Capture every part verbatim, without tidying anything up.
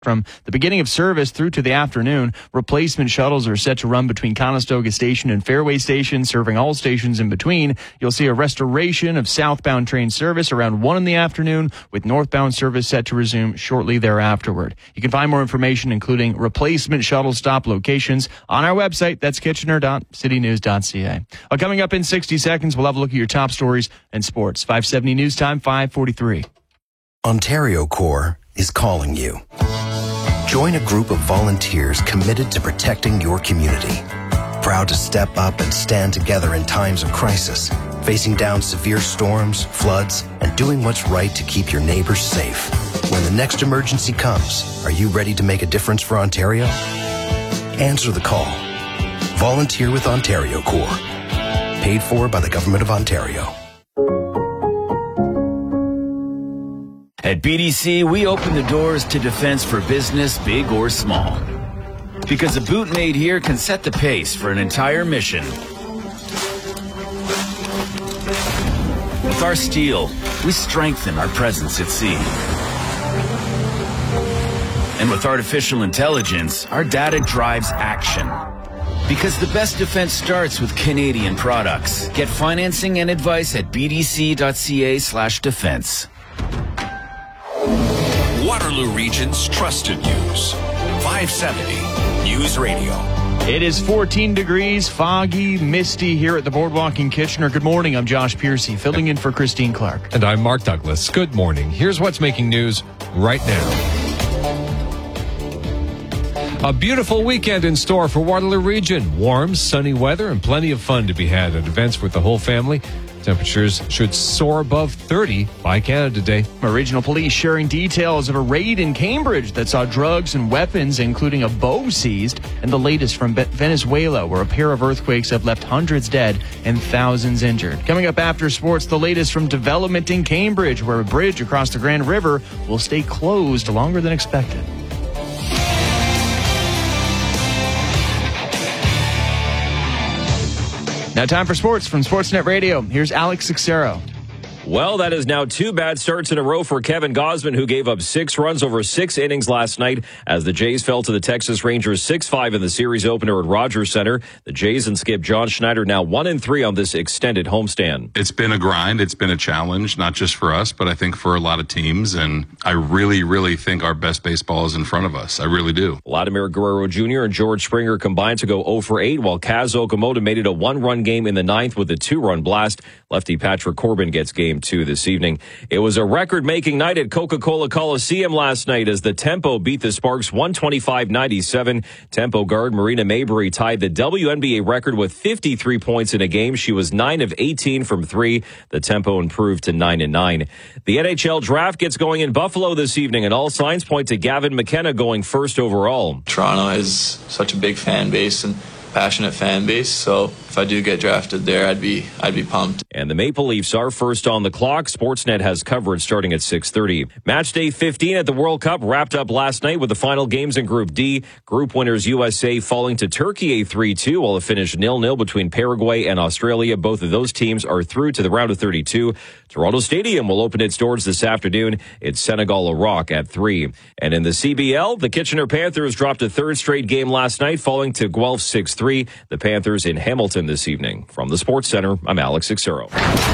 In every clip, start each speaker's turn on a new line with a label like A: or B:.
A: From the beginning of service through to the afternoon, replacement shuttles are set to run between Conestoga Station and Fairway Station, serving all stations in between. You'll see a restoration of southbound train service around one in the afternoon, with northbound service set to resume shortly thereafterward. You can find more information, including replacement shuttle stop locations, on our website. That's kitchener dot city news dot c a. Well, coming up in sixty seconds, we'll have a look at your top stories and sports. five seventy News Time, five forty-three.
B: Ontario Corps is calling you. Join a group of volunteers committed to protecting your community. Proud to step up and stand together in times of crisis, facing down severe storms, floods, and doing what's right to keep your neighbors safe. When the next emergency comes, are you ready to make a difference for Ontario? Answer the call. Volunteer with Ontario Corps. Paid for by the Government of Ontario.
C: At B D C, we open the doors to defense for business, big or small. Because a boot made here can set the pace for an entire mission. With our steel, we strengthen our presence at sea. And with artificial intelligence, our data drives action. Because the best defense starts with Canadian products. Get financing and advice at b d c dot c a slash defense.
D: Waterloo Region's trusted news. five seventy News Radio.
A: It is fourteen degrees, foggy, misty here at the Boardwalk in Kitchener. Good morning. I'm Josh Piercy, filling in for Christine Clark.
E: And I'm Mark Douglas. Good morning. Here's what's making news right now. A beautiful weekend in store for Waterloo Region. Warm, sunny weather and plenty of fun to be had at events with the whole family. Temperatures should soar above thirty by Canada Day.
A: Regional police sharing details of a raid in Cambridge that saw drugs and weapons, including a bow, seized. And the latest from Venezuela, where a pair of earthquakes have left hundreds dead and thousands injured. Coming up after sports, the latest from development in Cambridge, where a bridge across the Grand River will stay closed longer than expected. Now time for sports from Sportsnet Radio. Here's Alex Sixero.
F: Well, that is now two bad starts in a row for Kevin Gausman, who gave up six runs over six innings last night as the Jays fell to the Texas Rangers six five in the series opener at Rogers Center. The Jays and skip John Schneider now one and three on this extended homestand.
G: It's been a grind. It's been a challenge, not just for us, but I think for a lot of teams. And I really, really think our best baseball is in front of us. I really do.
F: Vladimir Guerrero Junior and George Springer combined to go oh for eight, while Kaz Okamoto made it a one-run game in the ninth with a two-run blast. Lefty Patrick Corbin gets game two this evening. It was a record-making night at Coca-Cola Coliseum last night as the Tempo beat the Sparks one twenty-five ninety-seven. Tempo guard Marina Maybury tied the W N B A record with fifty-three points in a game. She was nine of eighteen from three. The Tempo improved to nine and nine. The N H L draft gets going in Buffalo this evening, and all signs point to Gavin McKenna going first overall.
H: Toronto has such a big fan base and passionate fan base, so if I do get drafted there, I'd be I'd be pumped.
F: And the Maple Leafs are first on the clock. Sportsnet has coverage starting at six thirty. Match day fifteen at the World Cup wrapped up last night with the final games in Group D. Group winners U S A falling to Turkey a three two, while it finished nil nil between Paraguay and Australia. Both of those teams are through to the round of thirty-two. Toronto Stadium will open its doors this afternoon. It's Senegal-Iraq at three. And in the C B L, the Kitchener Panthers dropped a third straight game last night, falling to Guelph six three. The Panthers in Hamilton this evening. From the Sports Center, I'm Alex Sixero.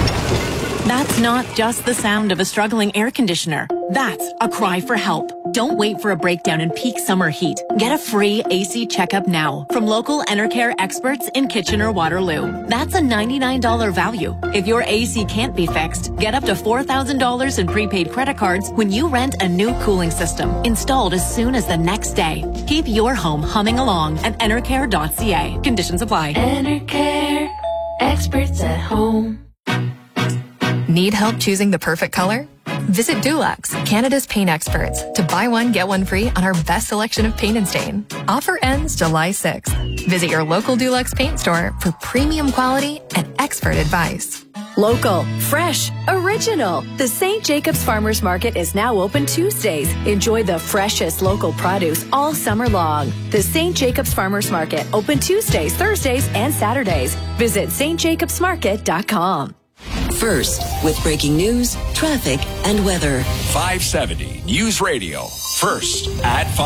I: That's not just the sound of a struggling air conditioner. That's a cry for help. Don't wait for a breakdown in peak summer heat. Get a free A C checkup now from local Enercare experts in Kitchener-Waterloo. That's a ninety-nine dollars value. If your A C can't be fixed, get up to four thousand dollars in prepaid credit cards when you rent a new cooling system, installed as soon as the next day. Keep your home humming along at enercare dot c a. Conditions apply.
J: Enercare, experts at home.
K: Need help choosing the perfect color? Visit Dulux, Canada's paint experts, to buy one, get one free on our best selection of paint and stain. Offer ends July sixth. Visit your local Dulux paint store for premium quality and expert advice.
L: Local, fresh, original. The Saint Jacobs Farmers Market is now open Tuesdays. Enjoy the freshest local produce all summer long. The Saint Jacobs Farmers Market, open Tuesdays, Thursdays, and Saturdays. Visit st jacobs market dot com.
M: First with breaking news, traffic, and weather.
D: five seventy News Radio. First at